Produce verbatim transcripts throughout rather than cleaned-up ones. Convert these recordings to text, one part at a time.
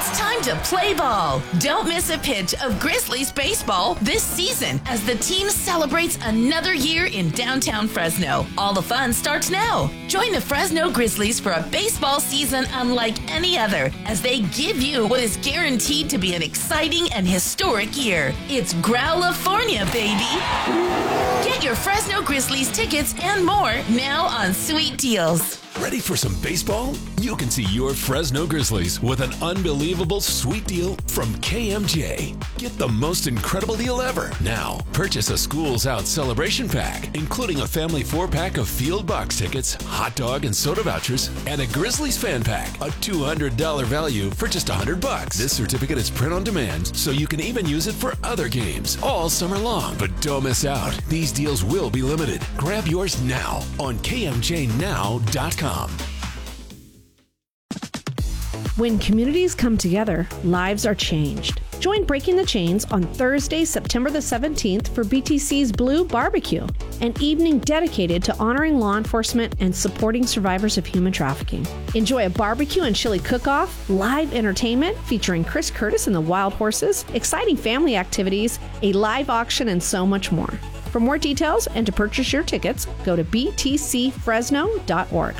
It's time to play ball. Don't miss a pitch of Grizzlies baseball this season as the team celebrates another year in downtown Fresno. All the fun starts now. Join the Fresno Grizzlies for a baseball season unlike any other as they give you what is guaranteed to be an exciting and historic year. It's Growlifornia, baby. Get your Fresno Grizzlies tickets and more now on Sweet Deals. Ready for some baseball? You can see your Fresno Grizzlies with an unbelievable sweet deal from K M J. Get the most incredible deal ever. Now, purchase a Schools Out celebration pack, including a family four-pack of field box tickets, hot dog and soda vouchers, and a Grizzlies fan pack, a two hundred dollars value for just one hundred bucks. This certificate is print on demand, so you can even use it for other games all summer long. But don't miss out. These deals will be limited. Grab yours now on K M J now dot com. When communities come together, lives are changed. Join Breaking the Chains on Thursday, September the seventeenth for B T C's Blue Barbecue, an evening dedicated to honoring law enforcement and supporting survivors of human trafficking. Enjoy a barbecue and chili cook-off, live entertainment featuring Chris Curtis and the Wild Horses, exciting family activities, a live auction, and so much more. For more details and to purchase your tickets, go to b t c fresno dot org.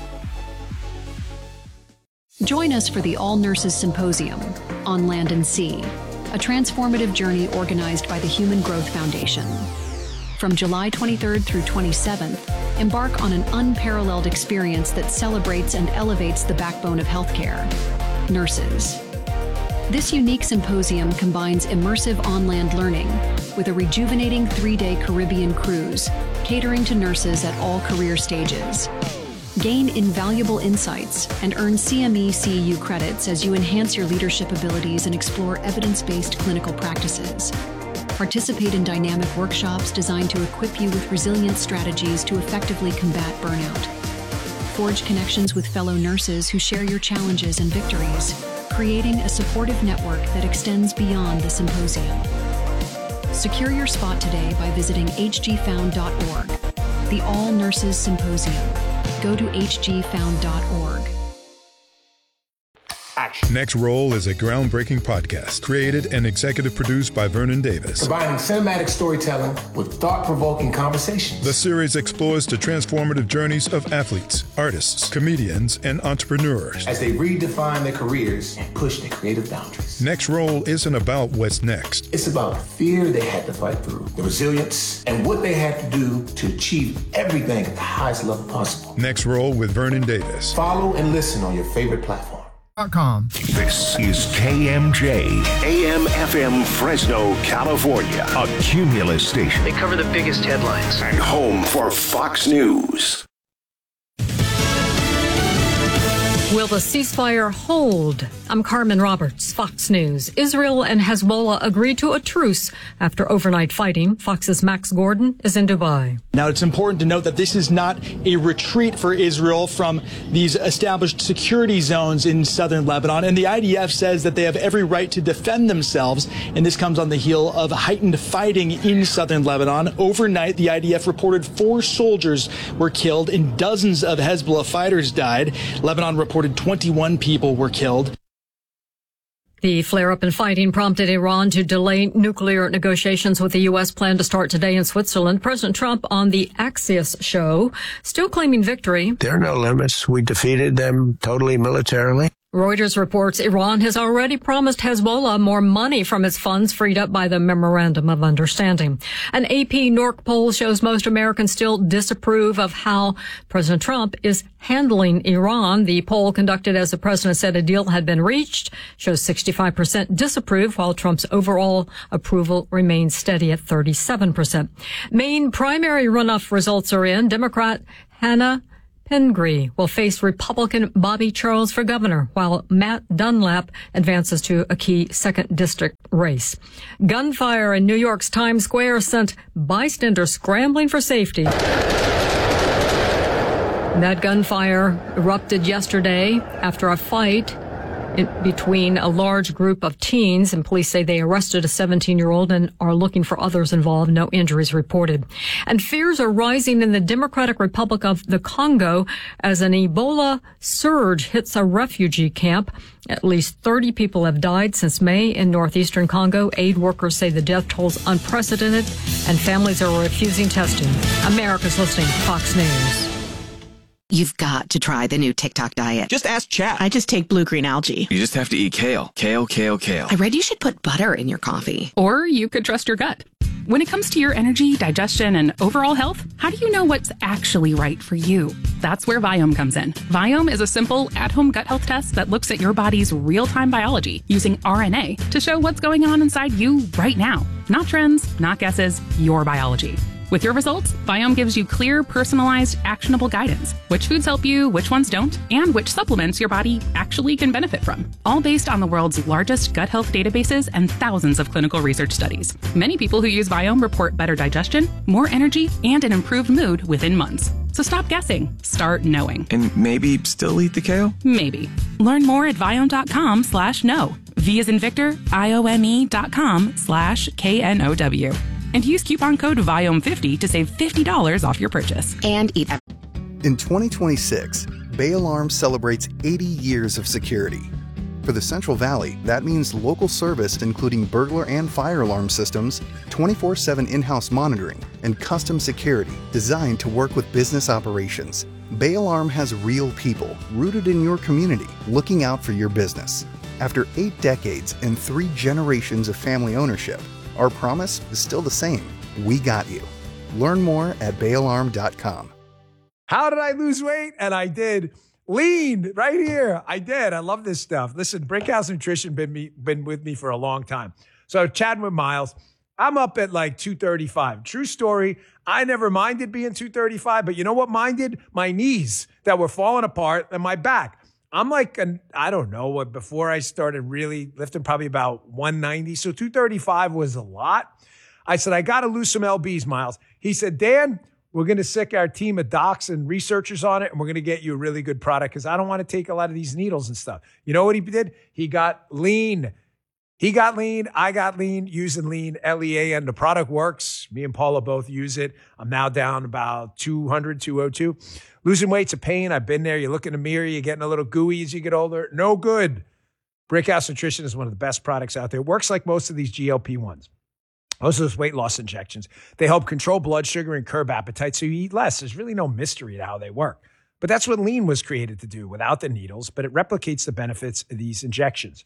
Join us for the All Nurses Symposium on Land and Sea, a transformative journey organized by the Human Growth Foundation. From July twenty-third through twenty-seventh, embark on an unparalleled experience that celebrates and elevates the backbone of healthcare, nurses. This unique symposium combines immersive on-land learning with a rejuvenating three-day Caribbean cruise, catering to nurses at all career stages. Gain invaluable insights and earn C M E C E U credits as you enhance your leadership abilities and explore evidence-based clinical practices. Participate in dynamic workshops designed to equip you with resilient strategies to effectively combat burnout. Forge connections with fellow nurses who share your challenges and victories, creating a supportive network that extends beyond the symposium. Secure your spot today by visiting h g found dot org. The All Nurses Symposium. Go to h g found dot org. Next Roll is a groundbreaking podcast created and executive produced by Vernon Davis. Combining cinematic storytelling with thought-provoking conversations. The series explores the transformative journeys of athletes, artists, comedians, and entrepreneurs as they redefine their careers and push their creative boundaries. Next Roll isn't about what's next. It's about the fear they had to fight through, the resilience, and what they had to do to achieve everything at the highest level possible. Next Roll with Vernon Davis. Follow and listen on your favorite platform. This is K M J, A M F M Fresno, California, a Cumulus station. They cover the biggest headlines. And home for Fox News. Will the ceasefire hold? I'm Carmen Roberts, Fox News. Israel and Hezbollah agreed to a truce after overnight fighting. Fox's Max Gordon is in Dubai. Now, it's important to note that this is not a retreat for Israel from these established security zones in southern Lebanon. And the I D F says that they have every right to defend themselves. And this comes on the heel of heightened fighting in southern Lebanon. Overnight, the I D F reported four soldiers were killed and dozens of Hezbollah fighters died. Lebanon reported twenty-one people were killed. The flare-up in fighting prompted Iran to delay nuclear negotiations with the U S plan to start today in Switzerland. President Trump on the Axios show, still claiming victory. There are no limits. We defeated them totally militarily. Reuters reports Iran has already promised Hezbollah more money from its funds freed up by the Memorandum of Understanding. An A P N O R C poll shows most Americans still disapprove of how President Trump is handling Iran. The poll, conducted as the president said a deal had been reached, shows sixty-five percent disapprove, while Trump's overall approval remains steady at thirty-seven percent. Maine primary runoff results are in. Democrat Hannah Pingree will face Republican Bobby Charles for governor, while Matt Dunlap advances to a key second district race. Gunfire in New York's Times Square sent bystanders scrambling for safety. That gunfire erupted yesterday after a fight in between a large group of teens, and police say they arrested a seventeen-year-old and are looking for others involved. No injuries reported. And fears are rising in the Democratic Republic of the Congo as an Ebola surge hits a refugee camp. At least thirty people have died since May in northeastern Congo. Aid workers say the death toll's unprecedented, and families are refusing testing. America's listening to Fox News. You've got to try the new TikTok diet. Just ask Chat. I just take blue-green algae. You just have to eat kale. Kale, kale, kale. I read you should put butter in your coffee. Or you could trust your gut. When it comes to your energy, digestion, and overall health, how do you know what's actually right for you? That's where Viome comes in. Viome is a simple, at-home gut health test that looks at your body's real-time biology using R N A to show what's going on inside you right now. Not trends, not guesses, your biology. With your results, Viome gives you clear, personalized, actionable guidance. Which foods help you, which ones don't, and which supplements your body actually can benefit from. All based on the world's largest gut health databases and thousands of clinical research studies. Many people who use Viome report better digestion, more energy, and an improved mood within months. So stop guessing. Start knowing. And maybe still eat the kale? Maybe. Learn more at Viome.com slash know. V as in Victor, I-O-M-E dot com slash K N O W. And use coupon code Viome fifty to save fifty dollars off your purchase. And eat. In twenty twenty-six, Bay Alarm celebrates eighty years of security. For the Central Valley, that means local service including burglar and fire alarm systems, twenty-four seven in-house monitoring, and custom security designed to work with business operations. Bay Alarm has real people rooted in your community looking out for your business. After eight decades and three generations of family ownership, our promise is still the same. We got you. Learn more at bay alarm dot com. How did I lose weight? And I did. Lean right here. I did. I love this stuff. Listen, Brickhouse Nutrition been me been with me for a long time. So chatting with Miles, I'm up at like two thirty-five. True story. I never minded being two thirty-five, but you know what minded? My knees that were falling apart and my back. I'm like, an, I don't know what, before I started really lifting, probably about one ninety. So two thirty-five was a lot. I said, I got to lose some L Bs, Miles. He said, Dan, we're going to sick our team of docs and researchers on it, and we're going to get you a really good product because I don't want to take a lot of these needles and stuff. You know what he did? He got lean. He got lean. I got lean using lean, L E A N. The product works. Me and Paula both use it. I'm now down about two hundred, two oh two. Losing weight's a pain. I've been there. You look in the mirror, you're getting a little gooey as you get older. No good. Brickhouse Nutrition is one of the best products out there. It works like most of these G L P ones. Most of those weight loss injections. They help control blood sugar and curb appetite so you eat less. There's really no mystery to how they work. But that's what lean was created to do without the needles, but it replicates the benefits of these injections.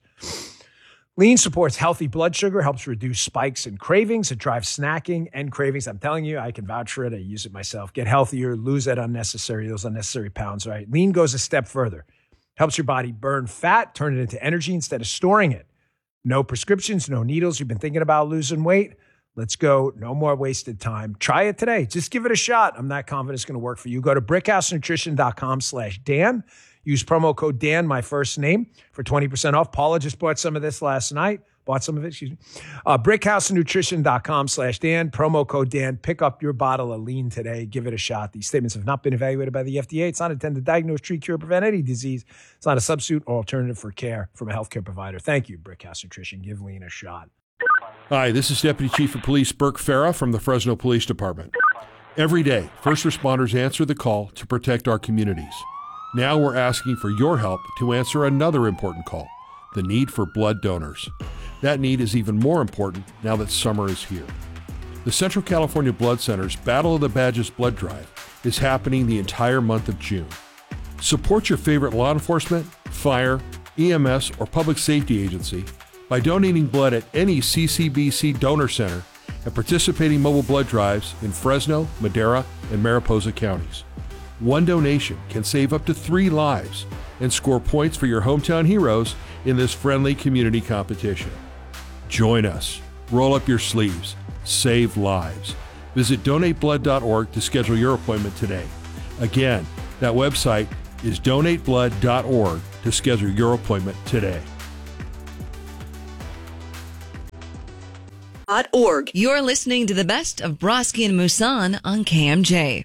Lean supports healthy blood sugar, helps reduce spikes and cravings. It drives snacking and cravings. I'm telling you, I can vouch for it. I use it myself. Get healthier, lose that unnecessary, those unnecessary pounds, right? Lean goes a step further. Helps your body burn fat, turn it into energy instead of storing it. No prescriptions, no needles. You've been thinking about losing weight? Let's go. No more wasted time. Try it today. Just give it a shot. I'm not confident it's going to work for you. Go to brickhousenutrition.com slash Dan. Use promo code Dan, my first name, for twenty percent off. Paula just bought some of this last night. Bought some of it, excuse me. Uh, brickhousenutrition.com slash Dan. Promo code Dan. Pick up your bottle of lean today. Give it a shot. These statements have not been evaluated by the F D A. It's not intended to diagnose, treat, cure, prevent any disease. It's not a substitute or alternative for care from a healthcare provider. Thank you, Brickhouse Nutrition. Give lean a shot. Hi, this is Deputy Chief of Police Burke Farah from the Fresno Police Department. Every day, first responders answer the call to protect our communities. Now we're asking for your help to answer another important call, the need for blood donors. That need is even more important now that summer is here. The Central California Blood Center's Battle of the Badges blood drive is happening the entire month of June. Support your favorite law enforcement, fire, E M S, or public safety agency by donating blood at any C C B C donor center and participating mobile blood drives in Fresno, Madera, and Mariposa counties. One donation can save up to three lives and score points for your hometown heroes in this friendly community competition. Join us. Roll up your sleeves. Save lives. Visit donate blood dot org to schedule your appointment today. Again, that website is donate blood dot org to schedule your appointment today. .org. You're listening to the best of Broski and Musan on K M J.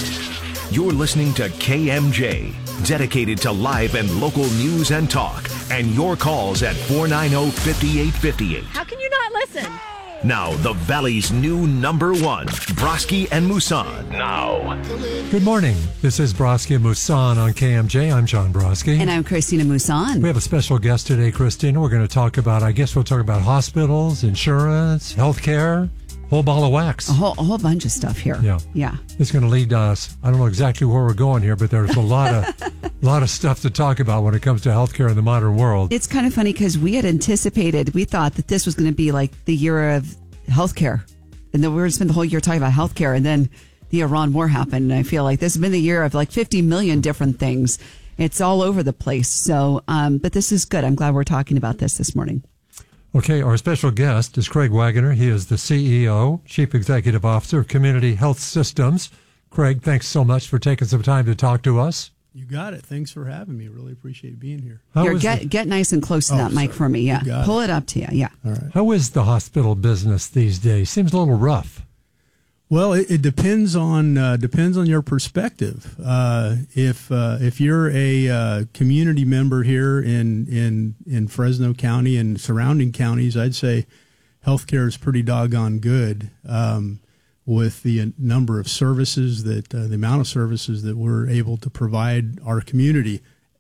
You're listening to K M J, dedicated to live and local news and talk. and your calls at four nine zero, five eight five eight. How can you not listen? Now, the Valley's new number one, Broski and Musan. Now. Good morning. This is Broski and Musan on K M J. I'm John Broski. And I'm Christina Musan. We have a special guest today, Christina. We're going to talk about, I guess we'll talk about hospitals, insurance, healthcare, whole ball of wax. A whole, a whole bunch of stuff here. Yeah. Yeah. It's going to lead us, I don't know exactly where we're going here, but there's a lot of lot of stuff to talk about when it comes to healthcare in the modern world. It's kind of funny because we had anticipated, we thought that this was going to be like the year of healthcare. And then we were going to spend the whole year talking about healthcare. And then the Iran war happened. And I feel like this has been the year of like fifty million different things. It's all over the place. So, um, but this is good. I'm glad we're talking about this this morning. Okay, our special guest is Craig Wagoner. He is the C E O, Chief Executive Officer of Community Health Systems. Craig, thanks so much for taking some time to talk to us. You got it. Thanks for having me. Really appreciate being here. How Here, is get the- get nice and close to Oh, that mic sorry. for me. Yeah, You got pull it. it up to you. Yeah. All right. How is the hospital business these days? Seems a little rough. Well, it, it depends on uh, depends on your perspective. Uh, if uh, if you're a uh, community member here in in in Fresno County and surrounding counties, I'd say healthcare is pretty doggone good. Um, with the number of services that uh, the amount of services that we're able to provide our community,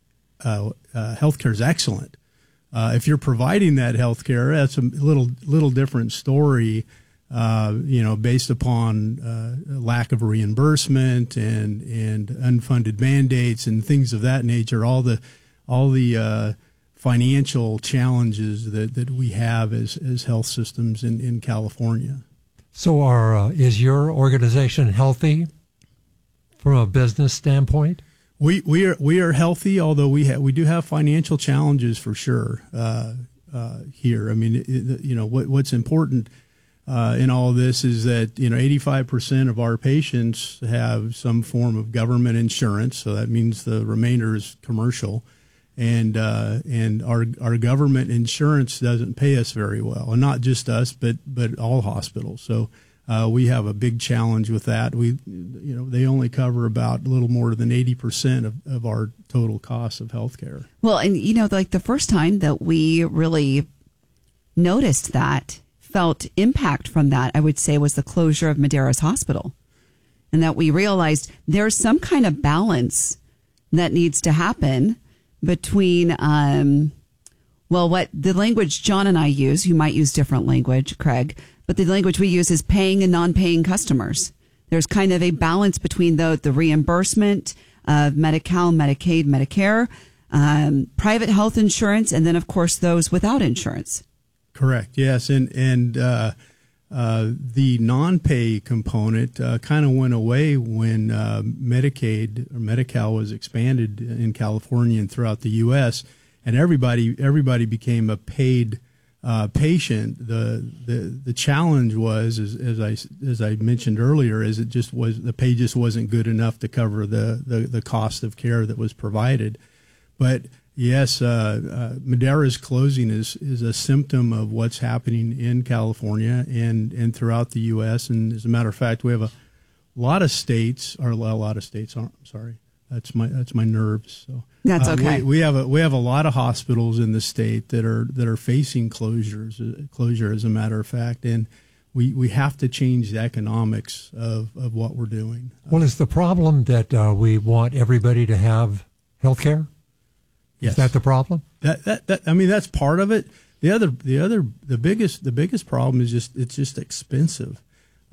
uh, uh, healthcare is excellent. Uh, if you're providing that healthcare, that's a little little different story. Uh, you know, based upon uh, lack of reimbursement and and unfunded mandates and things of that nature, all the all the uh, financial challenges that, that we have as as health systems in, in California. So, are uh, is your organization healthy from a business standpoint? We we are we are healthy, although we ha- we do have financial challenges for sure uh, uh, here. I mean, it, you know what what's important. Uh, in all of this is that, you know, eighty-five percent of our patients have some form of government insurance. So that means the remainder is commercial. And uh, and our our government insurance doesn't pay us very well. And not just us, but but all hospitals. So uh, we have a big challenge with that. We, you know, they only cover about a little more than eighty percent of, of our total cost of healthcare. Well, and you know, like the first time that we really noticed that, felt impact from that, I would say, was the closure of Madera's hospital. And that we realized there's some kind of balance that needs to happen between, um, well, what the language John and I use, you might use different language, Craig, but the language we use is paying and non-paying customers. There's kind of a balance between the, the reimbursement of Medi-Cal, Medicaid, Medicare, um, private health insurance, and then, of course, those without insurance. Correct. Yes, and and uh, uh, the non-pay component uh, kind of went away when uh, Medicaid or Medi-Cal was expanded in California and throughout the U S, and everybody everybody became a paid uh, patient. The the the challenge was, as, as I as I mentioned earlier, is it just was the pay just wasn't good enough to cover the the, the cost of care that was provided, but. Yes, uh, uh, Madera's closing is, is a symptom of what's happening in California and, and throughout the U S. And as a matter of fact, we have a lot of states, or a lot of states. I'm sorry, that's my that's my nerves. So that's uh, okay. We, we have a we have a lot of hospitals in the state that are that are facing closures, uh, closure as a matter of fact, and we, we have to change the economics of, of what we're doing. Well, is the problem that uh, we want everybody to have health care? Yes. Is that the problem? That, that that I mean, that's part of it. The other the other the biggest the biggest problem is just it's just expensive,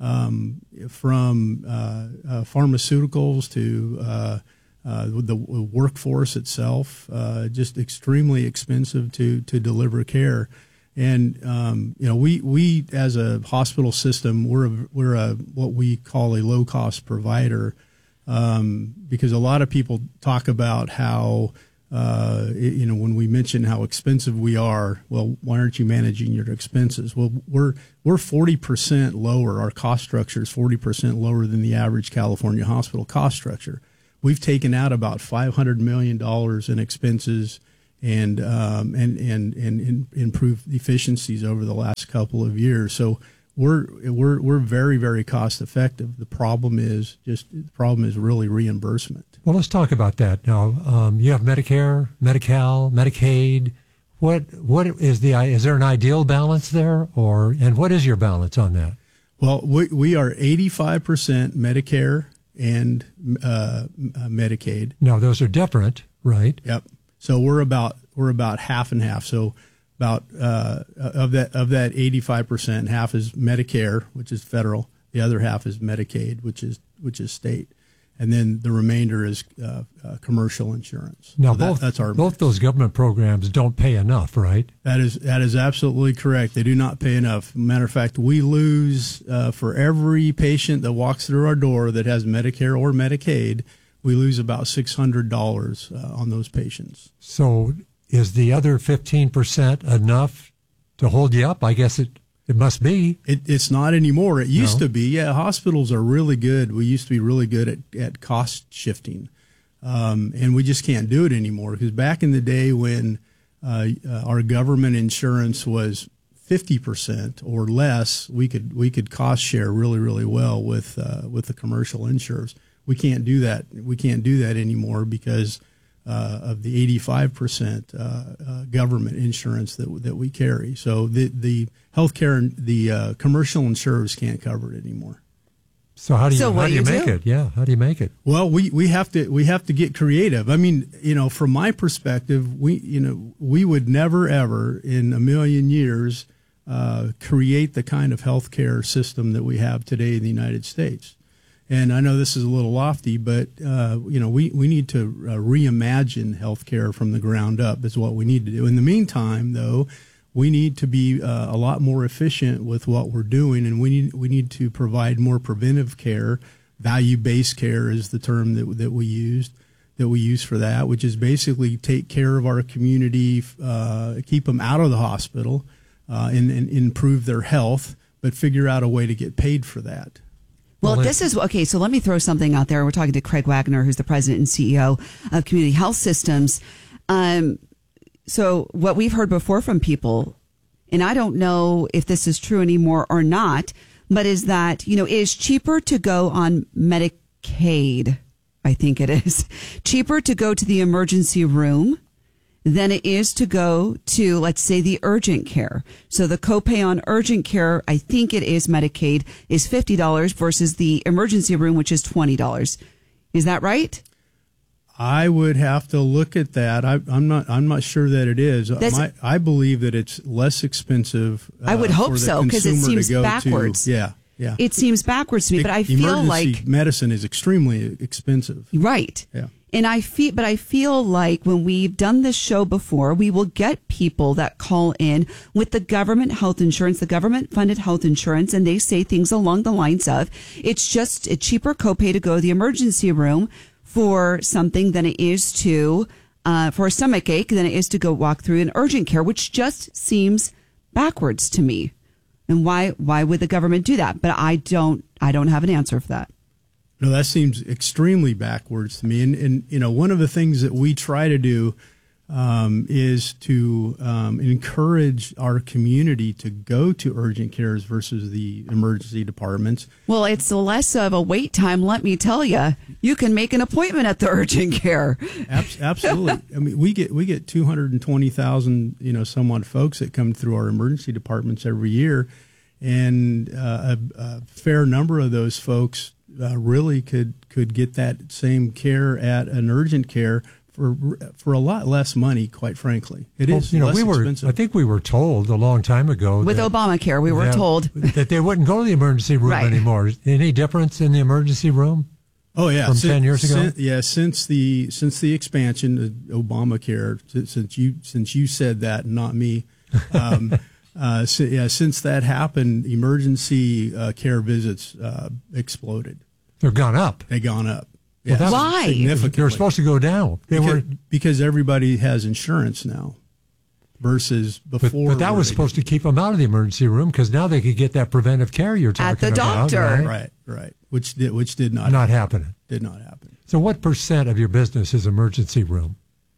um, from uh, uh, pharmaceuticals to uh, uh, the workforce itself. Uh, just extremely expensive to to deliver care. And um, you know, we we as a hospital system, we're a, we're a what we call a low cost provider, um, because a lot of people talk about how. Uh, you know, when we mention how expensive we are, well, why aren't you managing your expenses? Well, we're we're forty percent lower. Our cost structure is forty percent lower than the average California hospital cost structure. We've taken out about five hundred million dollars in expenses and um, and and and, and improved efficiencies over the last couple of years. So we're we're we're very very cost effective. The problem is just the problem is really reimbursement. Well, let's talk about that now. Um, you have Medicare, Medi-Cal, Medicaid, What what is the is there an ideal balance there, or and what is your balance on that? Well, we we are eighty-five percent Medicare and uh, Medicaid. No, those are different, right? Yep. So we're about we're about half and half. So about uh, of that of that eighty-five percent, half is Medicare, which is federal. The other half is Medicaid, which is which is state, and then the remainder is uh, uh, commercial insurance. Now, so that, both that's our both those government programs don't pay enough, right? That is that is absolutely correct. They do not pay enough. Matter of fact, we lose uh, for every patient that walks through our door that has Medicare or Medicaid, we lose about six hundred dollars uh, on those patients. So, is the other fifteen percent enough to hold you up? I guess it. It must be. It, it's not anymore. It used No. to be. Yeah, hospitals are really good. We used to be really good at, at cost shifting. Um, and we just can't do it anymore because back in the day when uh, uh, our government insurance was fifty percent or less, we could we could cost share really, really well with uh, with the commercial insurers. We can't do that. We can't do that anymore because uh, of the eighty-five percent uh, uh, government insurance that that we carry. So the the healthcare, the uh, commercial insurers can't cover it anymore. So how do you So how what do you do you make do? it? Yeah, how do you make it? Well, we, we have to we have to get creative. I mean, you know, from my perspective, we you know we would never ever in a million years uh, create the kind of healthcare system that we have today in the United States. And I know this is a little lofty, but uh, you know, we, we need to uh, reimagine healthcare from the ground up is what we need to do. In the meantime, though, we need to be uh, a lot more efficient with what we're doing, and we need we need to provide more preventive care. Value-based care is the term that that we used that we use for that, which is basically take care of our community, uh, keep them out of the hospital, uh, and, and improve their health, but figure out a way to get paid for that. Well, this is okay. So let me throw something out there. We're talking to Craig Wagner, who's the president and C E O of Community Health Systems. Um, so what we've heard before from people, and I don't know if this is true anymore or not, but is that, you know, it is cheaper to go on Medicaid. I think it is cheaper to go to the emergency room than it is to go to, let's say, the urgent care. So the copay on urgent care, I think it is Medicaid, is fifty dollars versus the emergency room, which is twenty dollars. Is that right? I would have to look at that. I, I'm not. I'm not sure that it is. My, I believe that it's less expensive. Uh, I would hope for the so because it consumer to seems go backwards. To, yeah, yeah. It seems backwards to me, E- but I feel emergency like medicine is extremely expensive. right. Yeah. And I feel, but I feel like when we've done this show before, we will get people that call in with the government health insurance, the government funded health insurance, and they say things along the lines of, it's just a cheaper copay to go to the emergency room for something than it is to, uh, for a stomach ache than it is to go walk through an urgent care, which just seems backwards to me. And why, why would the government do that? But I don't, I don't have an answer for that. No, that seems extremely backwards to me. And, and you know, one of the things that we try to do um, is to um, encourage our community to go to urgent cares versus the emergency departments. Well, it's less of a wait time, let me tell you. You can make an appointment at the urgent care. Absolutely. I mean, we get we get two hundred twenty thousand, you know, somewhat folks that come through our emergency departments every year, and uh, a, a fair number of those folks uh, really could could get that same care at an urgent care for for a lot less money. Quite frankly, it Well, is you know, less we were. expensive. I think we were told a long time ago With that, Obamacare, we were that- told. that they wouldn't go to the emergency room Right. anymore. Any difference in the emergency room? Oh yeah, from Sin- ten years ago. sin- yeah, since the since the expansion of Obamacare, since since you since you said that, not me. Um, uh, si- yeah, since that happened, emergency uh, care visits uh, exploded. They've gone up. They gone up. Well, that's Why? Significantly. They were supposed to go down. They because, were, because everybody has insurance now, versus but, before. but that was where they supposed to keep them out of the emergency room because now they could get that preventive care you're talking At the about. doctor. didn't. Right? Right, right. Which did which did not Not happening. did not happen. So, what percent of your business is emergency room?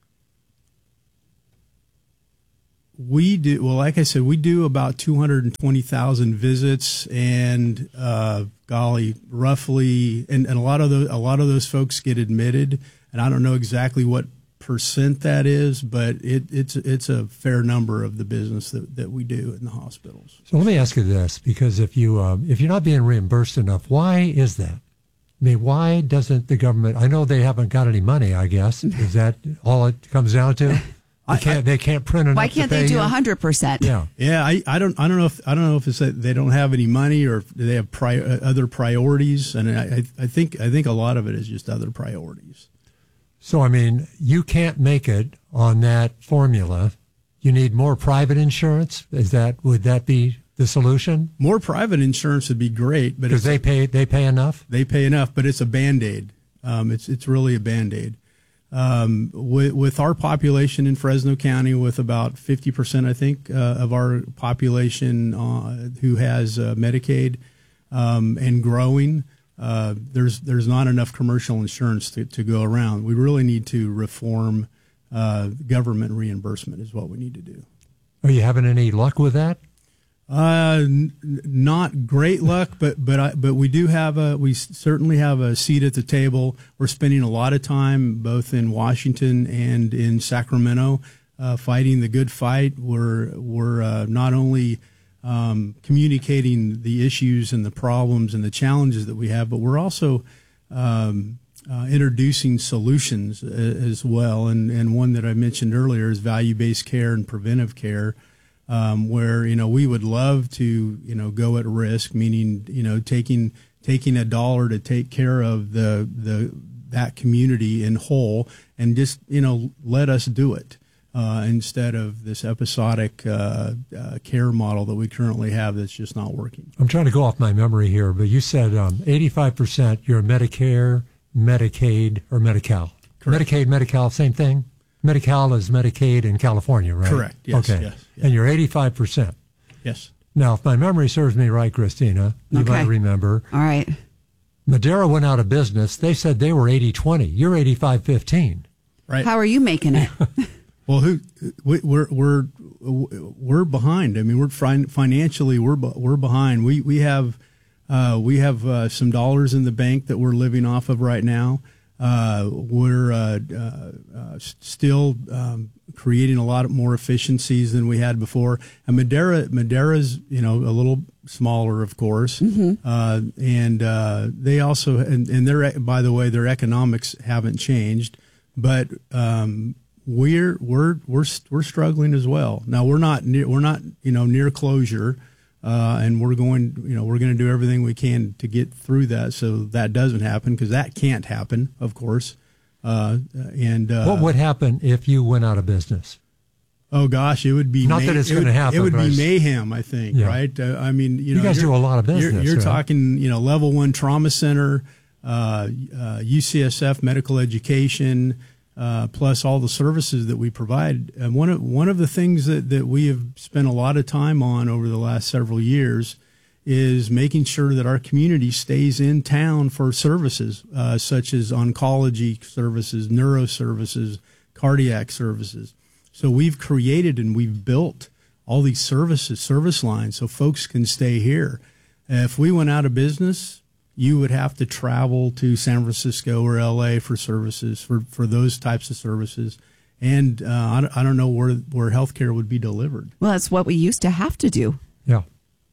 We do well, like I said, we do about two hundred and twenty thousand visits, and uh, golly, roughly, and, and a lot of those a lot of those folks get admitted, and I don't know exactly what percent that is, but it, it's it's a fair number of the business that, that we do in the hospitals. So let me ask you this, because if you um, if you're not being reimbursed enough, why is that? I mean, why doesn't the government? I know they haven't got any money. I guess is that all it comes down to? They can't. I, they can't print enough. Why can't to pay they do you? a hundred percent? Yeah, yeah. I, I don't I don't know if I don't know if it's that they don't have any money or if they have pri- other priorities, and I I think I think a lot of it is just other priorities. So I mean, you can't make it on that formula. You need more private insurance. Is that would that be the solution? More private insurance would be great, but because they pay they pay enough. They pay enough, but it's a Band-Aid. Um, it's it's really a Band-Aid. Um, with, with our population in Fresno County, with about fifty percent, I think, uh, of our population uh, who has uh, Medicaid um, and growing, uh, there's there's not enough commercial insurance to, to go around. We really need to reform uh, government reimbursement is what we need to do. Are you having any luck with that? Uh, n- not great luck, but but I, but we do have a we certainly have a seat at the table. We're spending a lot of time both in Washington and in Sacramento, uh, fighting the good fight. We're we're uh, not only um, communicating the issues and the problems and the challenges that we have, but we're also um, uh, introducing solutions a, as well. And and one that I mentioned earlier is value-based care and preventive care. Um, where, you know, we would love to, you know, go at risk, meaning, you know, taking taking a dollar to take care of the the that community in whole and just, you know, let us do it uh, instead of this episodic uh, uh, care model that we currently have that's just not working. I'm trying to go off my memory here, but you said um, eighty-five percent you're Medicare, Medicaid, or Medi-Cal. Correct. Medicaid, Medi-Cal, same thing? Medi-Cal is Medicaid in California, right? Correct. Yes. Okay. Yes, yes. And you're eighty-five percent. Yes. Now, if my memory serves me right, Christina, you Okay. might remember. All right. Madera went out of business. They said they were eighty twenty. You're eighty-five fifteen. Right. How are you making it? Well, who we, we're we're we're behind. I mean, we're fin- financially we're we're behind. We we have uh, we have uh, some dollars in the bank that we're living off of right now. Uh, we're uh, uh, uh, still um, creating a lot more efficiencies than we had before. And Madera, Madera's, you know, a little smaller, of course. Mm-hmm. Uh, and uh, they also, and, and their, by the way, their economics haven't changed, but um, we're we're we're we're struggling as well. Now we're not near, we're not you know near closure. Uh, and we're going, you know, we're going to do everything we can to get through that, so that doesn't happen, because that can't happen, of course. Uh, and uh, what would happen if you went out of business? Oh gosh, it would be not may- that it's going to happen. It would but be I, mayhem, I think. Yeah. Right? Uh, I mean, you, know, you guys do a lot of business. You're, you're right? talking, you know, level one trauma center, uh, uh, U C S F medical education. Uh, plus all the services that we provide. And one of one of the things that, that we have spent a lot of time on over the last several years is making sure that our community stays in town for services uh, such as oncology services, neuro services, cardiac services. So we've created and we've built all these services, service lines, so folks can stay here. If we went out of business, you would have to travel to San Francisco or L A for services, for, for those types of services. And uh, I, don't, I don't know where, where healthcare would be delivered. Well, that's what we used to have to do. Yeah.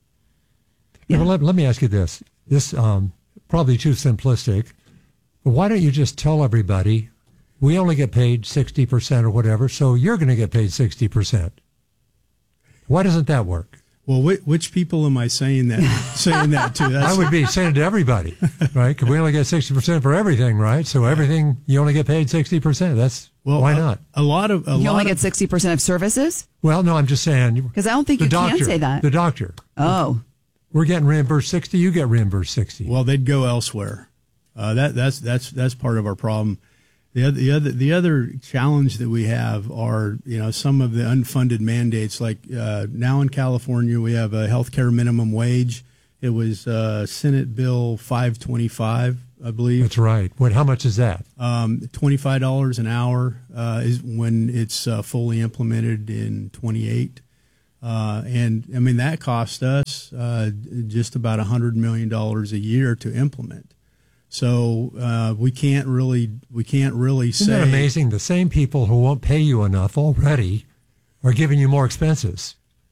yeah. Well, let, let me ask you this. This um, probably too simplistic, but why don't you just tell everybody we only get paid sixty percent or whatever, so you're going to get paid sixty percent? Why doesn't that work? Well, which, which people am I saying that saying that to? That's, I would be saying it to everybody, right? Because we only get sixty percent for everything, right? So everything, you only get paid sixty percent. That's, well, why a, not? A lot of... A you lot only of, get sixty percent of services? Well, no, I'm just saying... Because I don't think the you doctor, can say that. The doctor. Oh. We're getting reimbursed sixty, you get reimbursed sixty. Well, they'd go elsewhere. Uh, that that's that's that's part of our problem. The other, the other, the other challenge that we have are, you know, some of the unfunded mandates. Like uh, now in California, we have a healthcare minimum wage. It was uh, Senate Bill five twenty-five, I believe. That's right. What? How much is that? Um, twenty-five dollars an hour uh, is when it's uh, fully implemented in twenty-eight. Uh, and I mean that cost us uh, just about a hundred million dollars a year to implement. So uh, we can't really we can't really Isn't say. that amazing? The same people who won't pay you enough already are giving you more expenses.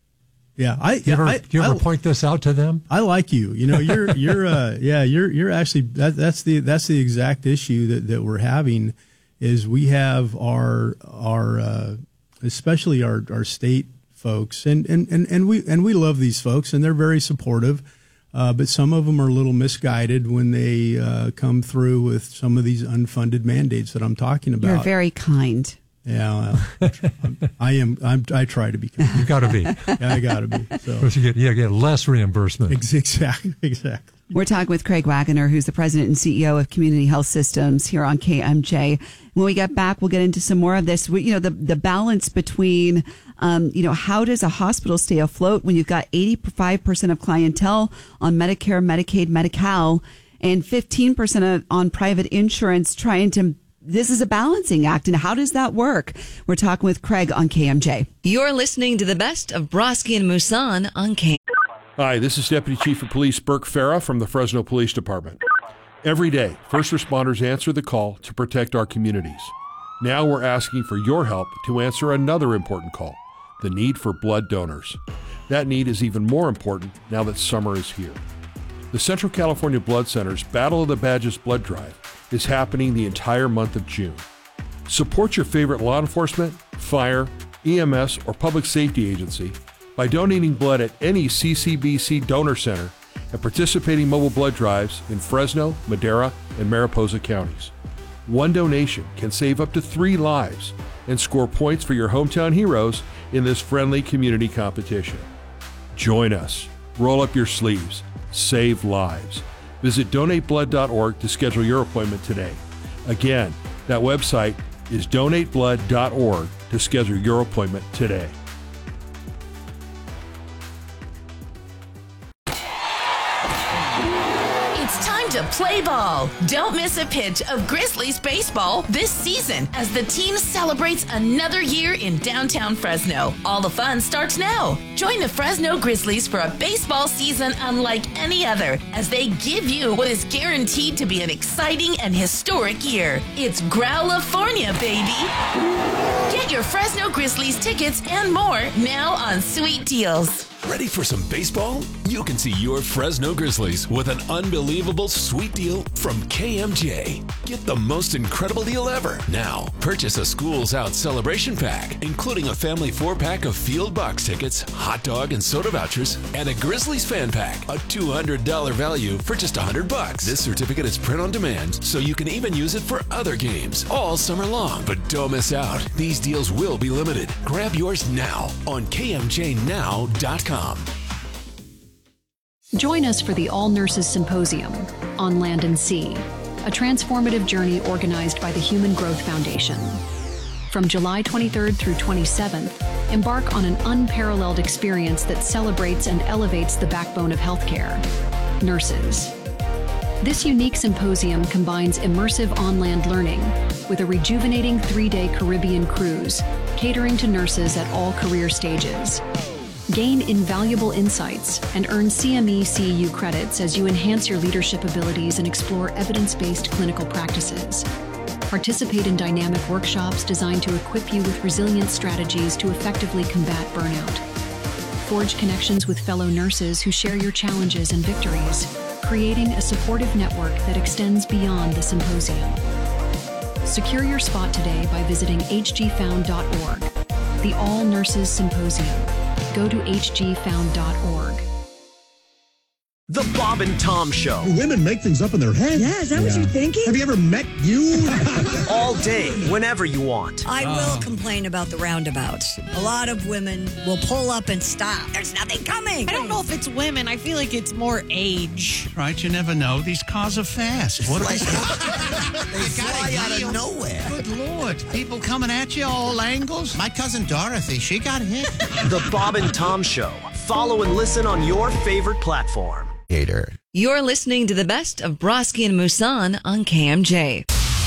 Yeah, I. Do you ever, I, do you ever I, point this out to them? I like you. You know, you're you're uh, yeah, you're you're actually that, that's the that's the exact issue that, that we're having is we have our our uh, especially our, our state folks and, and, and, and we and we love these folks and they're very supportive, uh, but some of them are a little misguided when they uh, come through with some of these unfunded mandates that I'm talking about. You're very kind. Yeah, well, I am. I'm, I try to be. You got to be. Yeah, I got to be. So you get, you get less reimbursement. Exactly. Exactly. We're talking with Craig Waggoner, who's the president and C E O of Community Health Systems here on K M J. When we get back, we'll get into some more of this. We, you know, the the balance between, um, you know, how does a hospital stay afloat when you've got eighty-five percent of clientele on Medicare, Medicaid, Medi-Cal, and fifteen percent on private insurance trying to. This is a balancing act, and how does that work? We're talking with Craig on K M J. You're listening to the best of Broski and Musan on K M J. Hi, this is Deputy Chief of Police Burke Farah from the Fresno Police Department. Every day, first responders answer the call to protect our communities. Now we're asking for your help to answer another important call, the need for blood donors. That need is even more important now that summer is here. The Central California Blood Center's Battle of the Badges blood drive is happening the entire month of June. Support your favorite law enforcement, fire, E M S, or public safety agency by donating blood at any C C B C donor center and participating mobile blood drives in Fresno, Madera, and Mariposa counties. One donation can save up to three lives and score points for your hometown heroes in this friendly community competition. Join us. Roll up your sleeves. Save lives. Visit donate blood dot org to schedule your appointment today. Again, that website is donate blood dot org to schedule your appointment today. It's time to play ball. Don't miss a pitch of Grizzlies baseball this season as the team celebrates another year in downtown Fresno. All the fun starts now. Join the Fresno Grizzlies for a baseball season unlike any other as they give you what is guaranteed to be an exciting and historic year. It's Growlifornia, baby. Get your Fresno Grizzlies tickets and more now on Sweet Deals. Ready for some baseball? You can see your Fresno Grizzlies with an unbelievable sweet deal from K M J. Get the most incredible deal ever. Now, purchase a Schools Out celebration pack, including a family four-pack of field box tickets, hot dog and soda vouchers, and a Grizzlies fan pack, a two hundred dollars value for just one hundred bucks. This certificate is print on demand, so you can even use it for other games all summer long. But don't miss out. These deals will be limited. Grab yours now on K M J now dot com. Join us for the All Nurses Symposium on Land and Sea, a transformative journey organized by the Human Growth Foundation. From July twenty-third through twenty-seventh, embark on an unparalleled experience that celebrates and elevates the backbone of healthcare, nurses. This unique symposium combines immersive on-land learning with a rejuvenating three-day Caribbean cruise, catering to nurses at all career stages. Gain invaluable insights and earn C M E C U credits as you enhance your leadership abilities and explore evidence-based clinical practices. Participate in dynamic workshops designed to equip you with resilient strategies to effectively combat burnout. Forge connections with fellow nurses who share your challenges and victories, creating a supportive network that extends beyond the symposium. Secure your spot today by visiting h g found dot org. The All Nurses Symposium. Go to h g found dot org. The Bob and Tom Show. Women make things up in their head. Yeah, is that yeah. what you're thinking? Have you ever met you? All day, whenever you want. I oh. will complain about the roundabouts. A lot of women will pull up and stop. There's nothing coming. I don't know if it's women. I feel like it's more age. Right, you never know. These cars are fast. What like, they fly out of nowhere. Good Lord. People coming at you all angles. My cousin Dorothy, she got hit. The Bob and Tom Show. Follow and listen on your favorite platform. Hater. You're listening to the best of Broski and Musan on K M J.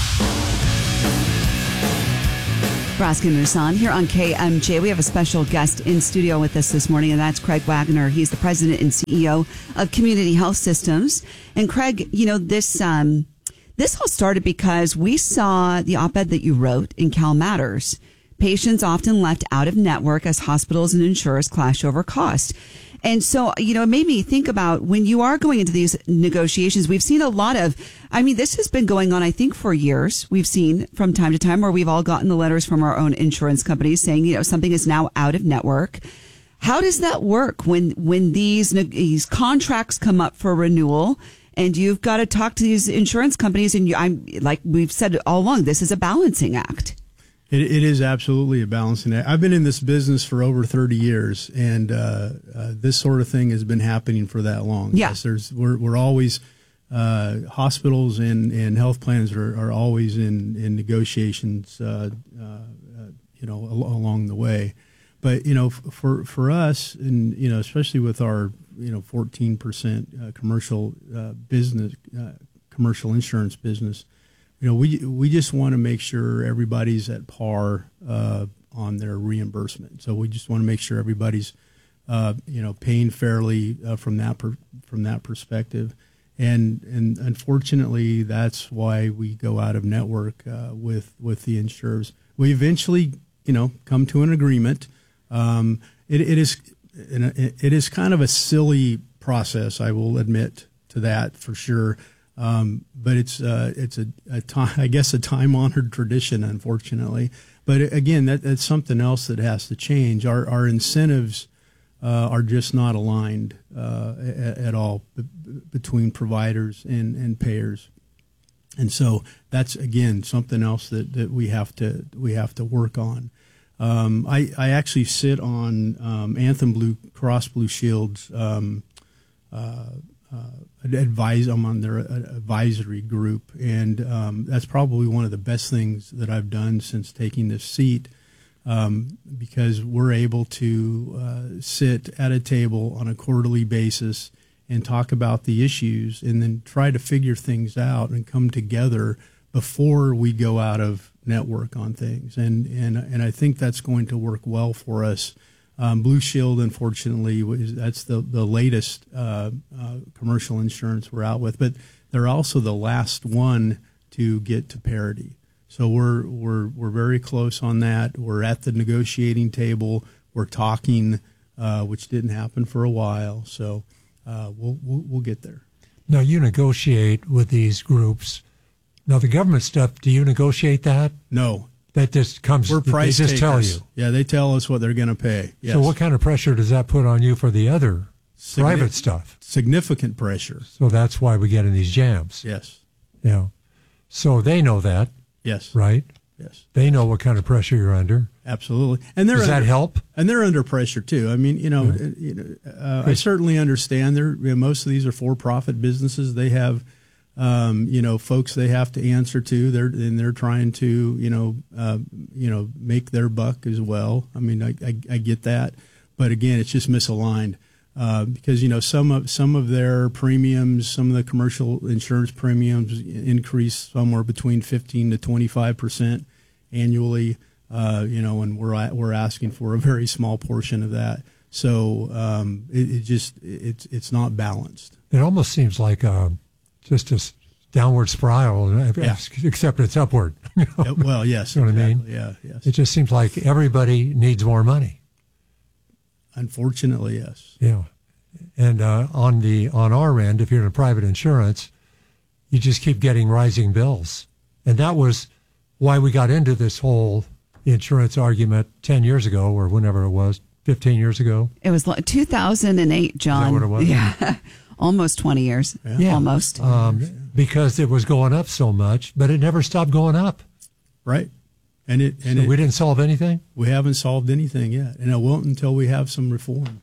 Broski and Musan here on K M J. We have a special guest in studio with us this morning, and that's Craig Waggoner. He's the president and C E O of Community Health Systems. And Craig, you know, this um, This all started because we saw the op-ed that you wrote in Cal Matters. Patients often left out of network as hospitals and insurers clash over cost. And so, you know, it made me think about when you are going into these negotiations, we've seen a lot of, I mean, this has been going on, I think, for years. We've seen from time to time where we've all gotten the letters from our own insurance companies saying, you know, something is now out of network. How does that work when, when these, these contracts come up for renewal and you've got to talk to these insurance companies? And you, I'm like we've said all along, this is a balancing act. It, it is absolutely a balancing act. I've been in this business for over thirty years, and uh, uh, this sort of thing has been happening for that long. Yeah. Yes, there's, we're, we're always, uh, hospitals and, and health plans are, are always in, in negotiations, uh, uh, you know, al- along the way. But, you know, for, for us, and, you know, especially with our, you know, fourteen percent uh, commercial uh, business, uh, commercial insurance business, you know, we we just want to make sure everybody's at par uh, on their reimbursement. So we just want to make sure everybody's, uh, you know, paying fairly uh, from that per, from that perspective. And and unfortunately, that's why we go out of network uh, with with the insurers. We eventually, you know, come to an agreement. Um, it, it is it is kind of a silly process, I will admit to that for sure. Um, but it's uh, it's a, a time, I guess, a time honored tradition, unfortunately. But again, that, that's something else that has to change. Our our incentives uh, are just not aligned uh, at, at all b- between providers and, and payers, and so that's again something else that, that we have to we have to work on. Um, I I actually sit on um, Anthem Blue Cross Blue Shield's. Um, uh, Uh, advise I'm on their advisory group, and um, that's probably one of the best things that I've done since taking this seat, um, because we're able to uh, sit at a table on a quarterly basis and talk about the issues, and then try to figure things out and come together before we go out of network on things, and and and I think that's going to work well for us. Um, Blue Shield, unfortunately, is, that's the the latest uh, uh, commercial insurance we're out with, but they're also the last one to get to parity. So we're we're we're very close on that. We're at the negotiating table. We're talking, uh, which didn't happen for a while. So uh, we'll, we'll we'll get there. Now you negotiate with these groups. Now the government stuff. Do you negotiate that? No. That just comes. We're price They just takers. tell you. Yeah, they tell us what they're going to pay. Yes. So what kind of pressure does that put on you for the other Signi- private stuff? Significant pressure. So that's why we get in these jams. Yes. Yeah. So they know that. Yes. Right? Yes. They know what kind of pressure you're under. Absolutely. And they're Does under, that help? And they're under pressure too. I mean, you know, Yeah. you know uh, I certainly understand. They're, you know, most of these are for-profit businesses. They have, um, you know, folks they have to answer to. They're and they're trying to, you know, uh, you know, make their buck as well. I mean, I, I, I get that, but again, it's just misaligned uh, because you know some of some of their premiums, some of the commercial insurance premiums increase somewhere between fifteen to twenty-five percent annually. Uh, you know, and we're we're asking for a very small portion of that. So um, it, it just it's it's not balanced. It almost seems like uh, just a downward spiral, Yeah. except it's upward. You know? Yeah, well, yes, You know what I exactly. mean? Yeah, yes. It just seems like everybody needs more money. Unfortunately, yes. Yeah. And uh, on the on our end, if you're in a private insurance, you just keep getting rising bills. And that was why we got into this whole insurance argument ten years ago or whenever it was, fifteen years ago. It was like two thousand eight, John. Is that what it was? Yeah. Almost twenty years. Yeah. Almost. Um, because it was going up so much, but it never stopped going up. Right. And it and So it, we didn't solve anything? we haven't solved anything yet, and it won't until we have some reform.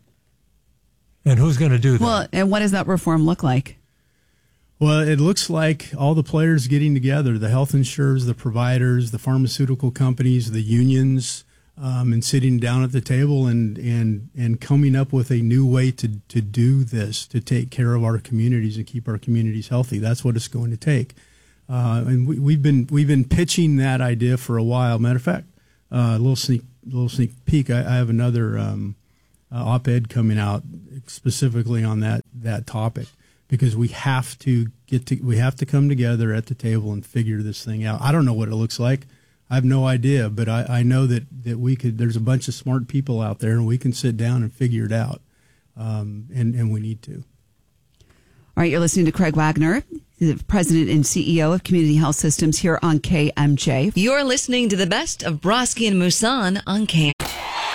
And who's going to do that? Well, and what does that reform look like? Well, it looks like all the players getting together, the health insurers, the providers, the pharmaceutical companies, the unions, um, and sitting down at the table and, and, and coming up with a new way to, to do this, to take care of our communities and keep our communities healthy. That's what it's going to take. Uh, and we, we've been we've been pitching that idea for a while. Matter of fact, uh, a little sneak little sneak peek. I, I have another um, uh, op-ed coming out specifically on that that topic. because we have to get to we have to come together at the table and figure this thing out. I don't know what it looks like. I have no idea, but I, I know that, that we could. There's a bunch of smart people out there, and we can sit down and figure it out, um, and and we need to. All right, you're listening to Craig Wagner, the president and C E O of Community Health Systems here on K M J. You're listening to the best of Broski and Musan on K M J.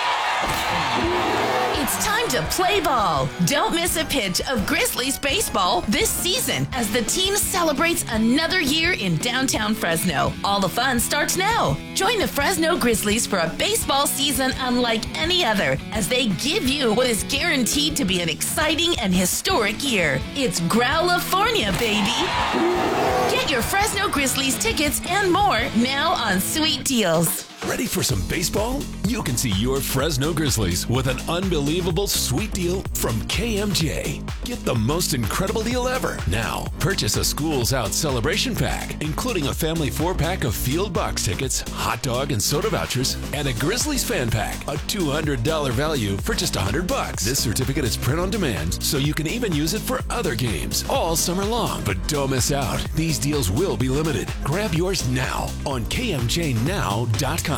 It's time to play ball. Don't miss a pitch of Grizzlies baseball this season as the team celebrates another year in downtown Fresno. All the fun starts now. Join the Fresno Grizzlies for a baseball season unlike any other as they give you what is guaranteed to be an exciting and historic year. It's Growlifornia, baby. Get your Fresno Grizzlies tickets and more now on Sweet Deals. Ready for some baseball? You can see your Fresno Grizzlies with an unbelievable sweet deal from K M J. Get the most incredible deal ever. Now, purchase a Schools Out celebration pack, including a family four-pack of field box tickets, hot dog and soda vouchers, and a Grizzlies fan pack, a two hundred dollars value for just one hundred bucks. This certificate is print on demand, so you can even use it for other games all summer long. But don't miss out. These deals will be limited. Grab yours now on K M J now dot com.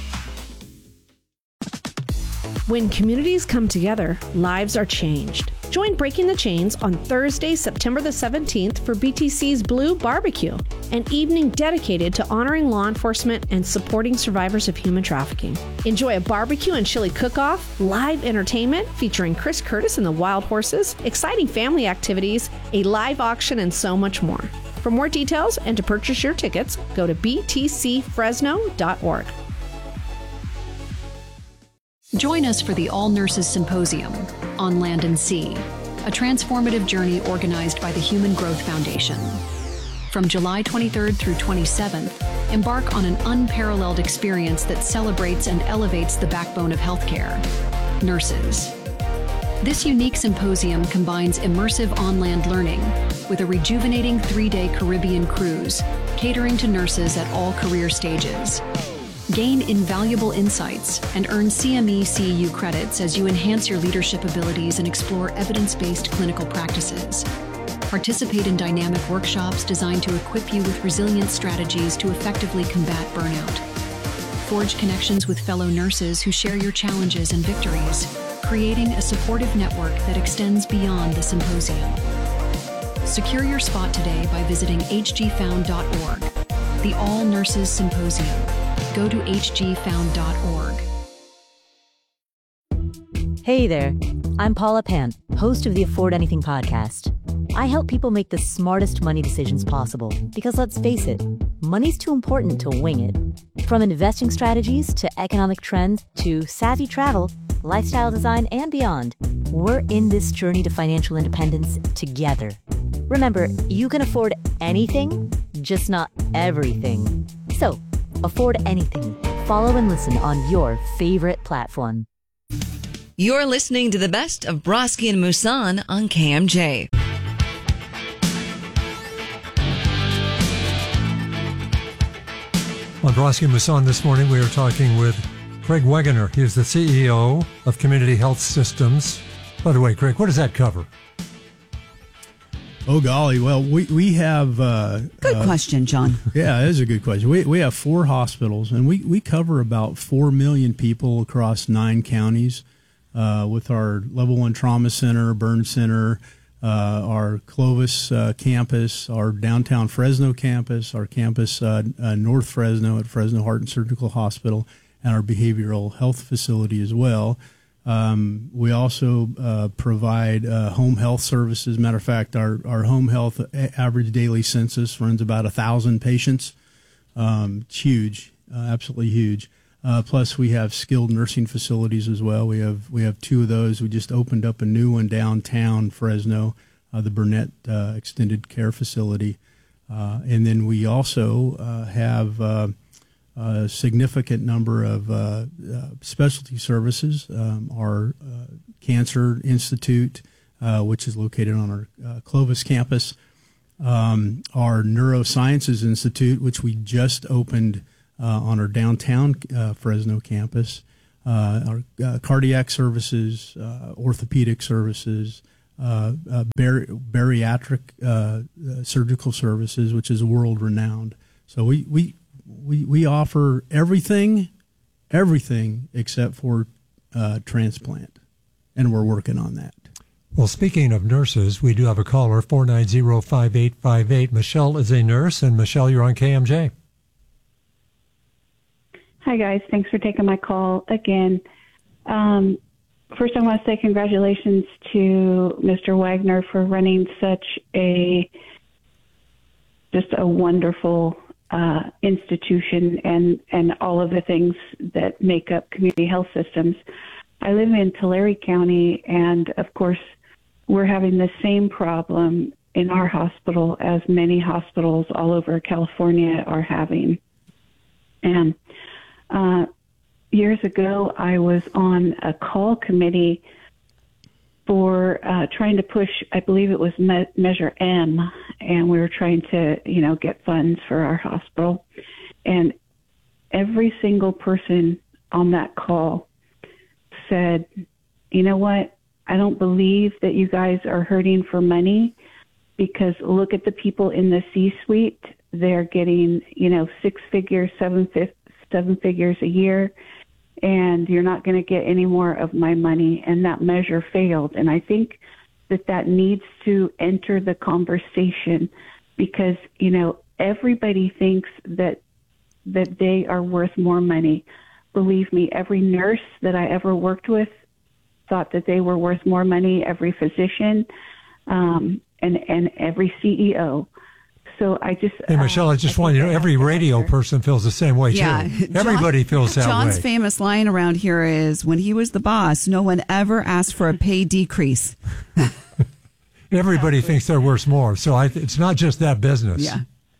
When communities come together, lives are changed. Join Breaking the Chains on Thursday, September the seventeenth for B T C's Blue Barbecue, an evening dedicated to honoring law enforcement and supporting survivors of human trafficking. Enjoy a barbecue and chili cook-off, live entertainment featuring Chris Curtis and the Wild Horses, exciting family activities, a live auction, and so much more. For more details and to purchase your tickets, go to b t c fresno dot org. Join us for the All Nurses Symposium on Land and Sea, a transformative journey organized by the Human Growth Foundation. From July twenty-third through twenty-seventh, embark on an unparalleled experience that celebrates and elevates the backbone of healthcare, nurses. This unique symposium combines immersive on-land learning with a rejuvenating three-day Caribbean cruise, catering to nurses at all career stages. Gain invaluable insights and earn C M E C U credits as you enhance your leadership abilities and explore evidence-based clinical practices. Participate in dynamic workshops designed to equip you with resilient strategies to effectively combat burnout. Forge connections with fellow nurses who share your challenges and victories, creating a supportive network that extends beyond the symposium. Secure your spot today by visiting h g found dot org. The All Nurses Symposium. Go to h g found dot org. Hey there, I'm Paula Pan, host of the Afford Anything podcast. I help people make the smartest money decisions possible because let's face it, money's too important to wing it. From investing strategies to economic trends to savvy travel, lifestyle design, and beyond, we're in this journey to financial independence together. Remember, you can afford anything, just not everything. So, afford anything. Follow and listen on your favorite platform. You're listening to the best of Broski and Musan on K M J. On Broski and Musan this morning, we are talking with Craig Wegener. He is the C E O of Community Health Systems. By the way, Craig, what does that cover? Oh, golly. Well, we, we have... Uh, good uh, question, John. Yeah, it is a good question. We we have four hospitals, and we, we cover about four million people across nine counties uh, with our Level one Trauma Center, Burn Center, uh, our Clovis uh, campus, our downtown Fresno campus, our campus uh, uh, North Fresno at Fresno Heart and Surgical Hospital, and our behavioral health facility as well. Um, we also uh, provide uh, home health services. Matter of fact, our, our home health average daily census runs about a thousand patients. Um, it's huge, uh, absolutely huge. Uh, plus, we have skilled nursing facilities as well. We have we have two of those. We just opened up a new one downtown Fresno, uh, the Burnett uh, Extended Care Facility, uh, and then we also uh, have. Uh, A significant number of uh, uh, specialty services. Um, our uh, Cancer Institute, uh, which is located on our uh, Clovis campus, um, our Neurosciences Institute, which we just opened uh, on our downtown uh, Fresno campus, uh, our uh, cardiac services, uh, orthopedic services, uh, uh, bar- bariatric uh, uh, surgical services, which is world renowned. So we we we we offer everything, everything except for uh, transplant, and we're working on that. Well, speaking of nurses, we do have a caller, four nine zero, five eight five eight. Michelle is a nurse, and Michelle, you're on K M J. Hi, guys. Thanks for taking my call again. Um, first, I want to say congratulations to Mister Wagner for running such a, just a wonderful uh, institution and, and all of the things that make up community health systems. I live in Tulare County, and of course, we're having the same problem in our hospital as many hospitals all over California are having. And uh, years ago, I was on a call committee for uh, trying to push, I believe it was Me- Measure M, and we were trying to, you know, get funds for our hospital. And every single person on that call said, you know what, I don't believe that you guys are hurting for money, because look at the people in the C-suite. They're getting, you know, six figures, seven, fi- seven figures a year, and you're not going to get any more of my money. And that measure failed. And I think that that needs to enter the conversation, because, you know, everybody thinks that that they are worth more money. Believe me, every nurse that I ever worked with thought that they were worth more money, every physician, um, and, and every C E O. So I just... Hey, Michelle, uh, I just I want you to know, every radio person feels the same way, yeah. too. Everybody John, feels that John's way. famous line around here is, when he was the boss, no one ever asked for a pay decrease. Everybody thinks they're worth more. So I, it's not just that business. Yeah.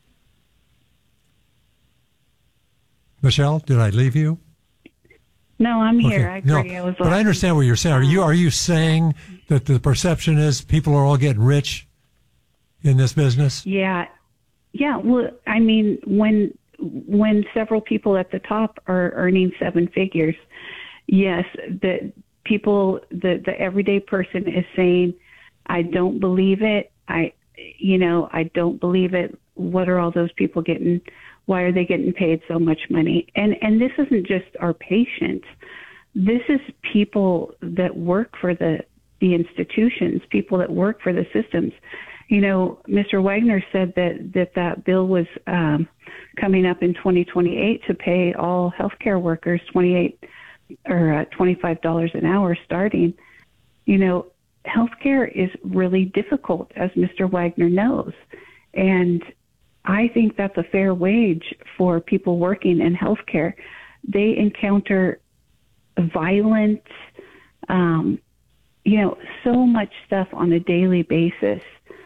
Michelle, did I leave you? No, I'm here. Okay. I agree. No, I was but I understand what you're saying. Are you are you saying that the perception is people are all getting rich in this business? Yeah. Yeah. Well, I mean, when when several people at the top are earning seven figures, yes, the people, the, the everyday person is saying, I don't believe it. I, you know, I don't believe it. What are all those people getting? Why are they getting paid so much money? And and this isn't just our patients. This is people that work for the, the institutions, people that work for the systems. You know, Mister Wagner said that that, that bill was um, coming up in twenty twenty-eight to pay all healthcare workers twenty-eight or uh, twenty-five dollars an hour starting. You know, healthcare is really difficult, as Mister Wagner knows. And I think that's a fair wage for people working in healthcare. They encounter violence, um, you know, so much stuff on a daily basis,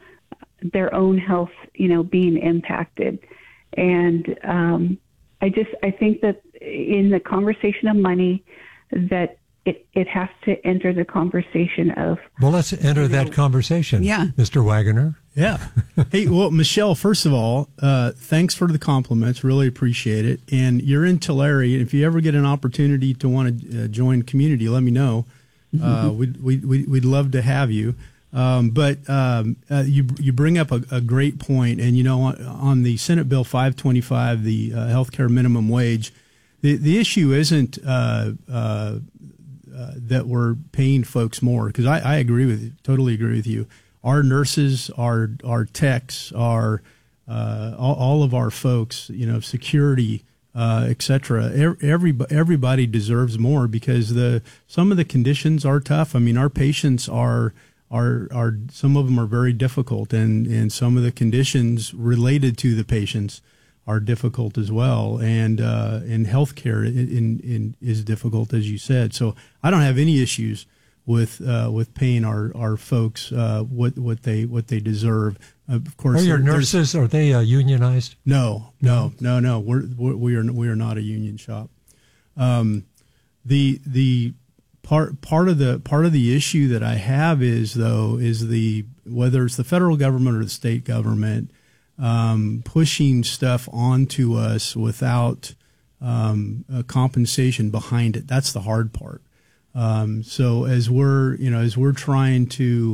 their own health, you know, being impacted. And um, I just, I think that in the conversation of money, that it, it has to enter the conversation of... Well, let's enter that know, conversation, yeah. Mister Wagner. Yeah. Hey, well, Michelle, first of all, uh, thanks for the compliments. Really appreciate it. And you're in Tulare. If you ever get an opportunity to want to uh, join community, let me know. Mm-hmm. Uh, we'd, we'd, we'd love to have you. Um, but um, uh, you you bring up a, a great point. And, you know, on, on the Senate Bill five twenty-five, the uh, healthcare minimum wage, the, the issue isn't uh, uh, uh, that we're paying folks more, because I, I agree with you, totally agree with you. Our nurses, our our techs, our uh, all, all of our folks, you know, security, uh, et cetera. Every everybody deserves more, because the some of the conditions are tough. I mean, our patients are are are some of them are very difficult, and, and some of the conditions related to the patients are difficult as well. And uh, and healthcare in, in, in is difficult, as you said. So I don't have any issues with uh, with paying our our folks uh, what what they what they deserve. Uh, of course, are your nurses, are they uh, unionized? No, no, no, no. We're, we're we are we are not a union shop. Um, the the part part of the part of the issue that I have is though is the whether it's the federal government or the state government um, pushing stuff onto us without um, a compensation behind it. That's the hard part. Um, so as we're, you know, as we're trying to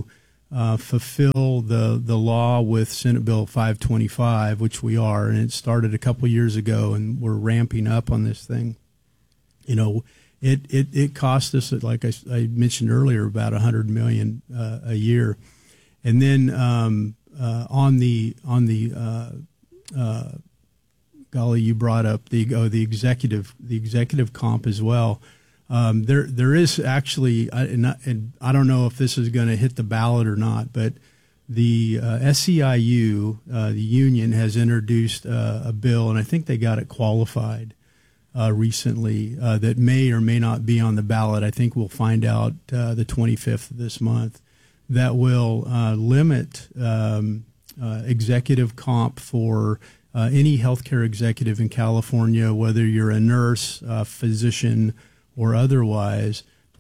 uh, fulfill the the law with Senate Bill five twenty-five, which we are, and it started a couple years ago, and we're ramping up on this thing. You know, it it, it cost us, like I, I mentioned earlier, about one hundred million dollars uh, a year, and then um, uh, on the on the uh, uh, golly, you brought up the oh, the executive the executive comp as well. Um, there there is actually, I, and, I, and I don't know if this is going to hit the ballot or not, but the uh, S C I U, uh, the union, has introduced uh, a bill, and I think they got it qualified uh, recently, uh, that may or may not be on the ballot. I think we'll find out uh, the twenty-fifth of this month, that will uh, limit um, uh, executive comp for uh, any healthcare executive in California, whether you're a nurse, a physician, or otherwise,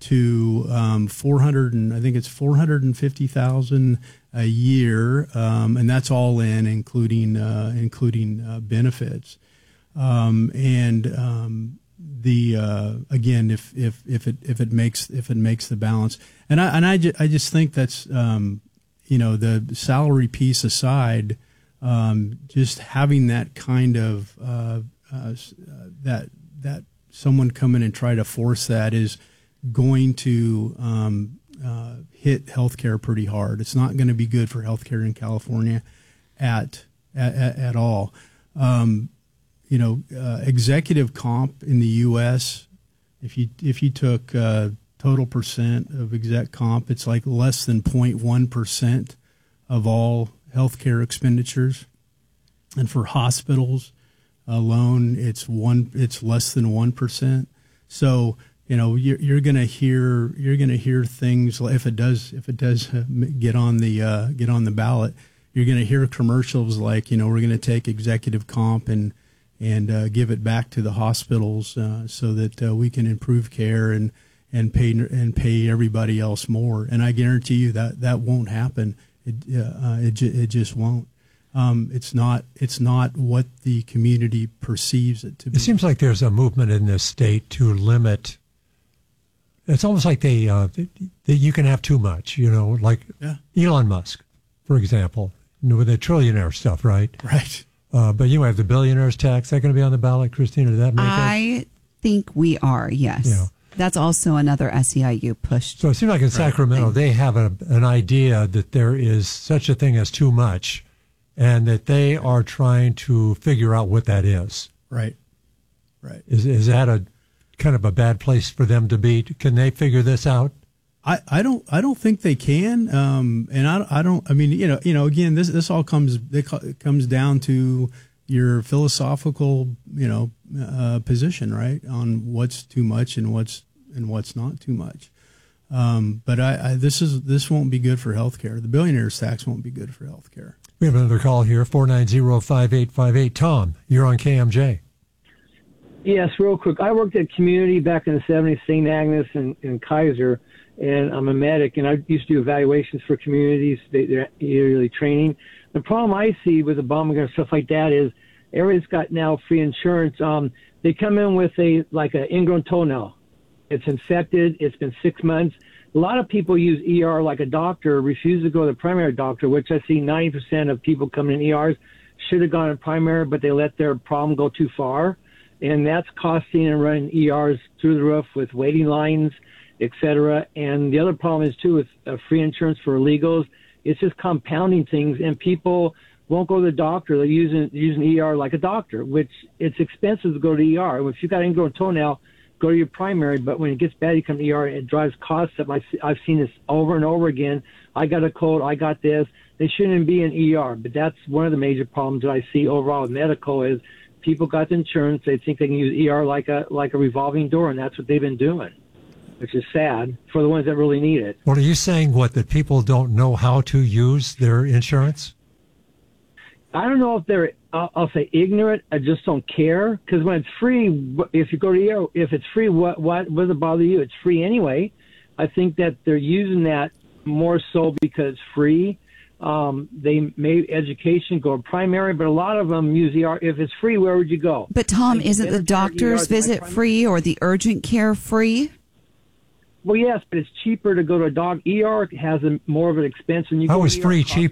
to um, four hundred and I think it's four hundred and fifty thousand a year, um, and that's all in, including uh, including uh, benefits. Um, and um, the uh, again, if if if it if it makes if it makes the balance, and I and I, ju- I just think that's um, you know, the salary piece aside, um, just having that kind of uh, uh, that that. someone come in and try to force that is going to um, uh, hit healthcare pretty hard. It's not going to be good for healthcare in California at at, at all. Um, you know, uh, executive comp in the U S, if you if you took uh, total percent of exec comp, it's like less than zero point one percent of all healthcare expenditures, and for hospitals alone, it's one. It's less than one percent. So you know you're, you're going to hear you're going to hear things if it does if it does get on the uh, get on the ballot. You're going to hear commercials like, you know, we're going to take executive comp and and uh, give it back to the hospitals uh, so that uh, we can improve care and and pay and pay everybody else more. And I guarantee you that that won't happen. It uh, it, it just won't. Um, it's not. It's not what the community perceives it to be. It seems like there's a movement in this state to limit. It's almost like they uh, that you can have too much. You know, like yeah. Elon Musk, for example, with the trillionaire stuff, right? Right. Uh, but you have the billionaires tax. Is that going to be on the ballot, Christina? Did that make it? I think we are. Yes. Yeah. That's also another S E I U push. So it seems like in Sacramento they have a, an idea that there is such a thing as too much, and that they are trying to figure out what that is. Right. Right. Is is that a kind of a bad place for them to be? Can they figure this out? I, I don't I don't think they can. Um, and I, I don't I mean you know you know again this this all comes it comes down to your philosophical you know uh, position, right, on what's too much and what's and what's not too much. Um, but I, I this is this won't be good for healthcare. The billionaires tax won't be good for healthcare. We have another call here, four nine zero, five eight five eight. Tom, you're on K M J. Yes, real quick. I worked at Community back in the seventies, Saint Agnes and, and Kaiser, and I'm a medic, and I used to do evaluations for communities, they, they're yearly training. The problem I see with Obamacare and stuff like that is everybody's got now free insurance. Um, they come in with a like an ingrown toenail. It's infected. It's been six months. A lot of people use E R like a doctor, refuse to go to the primary doctor, which I see ninety percent of people coming in E Rs should have gone to primary, but they let their problem go too far. And that's costing and running E Rs through the roof with waiting lines, et cetera. And the other problem is, too, with uh, free insurance for illegals, it's just compounding things, and people won't go to the doctor. They're using, using E R like a doctor, which it's expensive to go to E R. If you've got an ingrown toenail, go to your primary, but when it gets bad, you come to E R, and it drives costs up. I've seen this over and over again. I got a cold, I got this. They shouldn't be in E R, but that's one of the major problems that I see overall with medical is people got the insurance. They think they can use E R like a like a revolving door, and that's what they've been doing, which is sad for the ones that really need it. Well, are you saying what, that people don't know how to use their insurance? I don't know if they're, I'll, I'll say ignorant. I just don't care. Because when it's free, if you go to E R, if it's free, what, what, what does it bother you? It's free anyway. I think that they're using that more so because it's free. Um, they made education go primary, but a lot of them use E R. If it's free, where would you go? But Tom, isn't the doctor's visit free or the urgent care free? Well, yes, but it's cheaper to go to a dog E R. It has a, more of an expense, and you I go was to free E R, cheaper